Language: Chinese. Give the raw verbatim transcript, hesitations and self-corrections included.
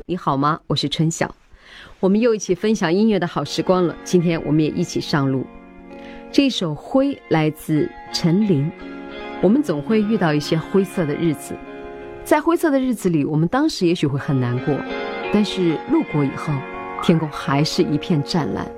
你好吗？我是春晓，我们又一起分享音乐的好时光了。今天我们也一起上路。这一首《灰》来自陈琳。我们总会遇到一些灰色的日子，在灰色的日子里，我们当时也许会很难过，但是路过以后，天空还是一片湛蓝。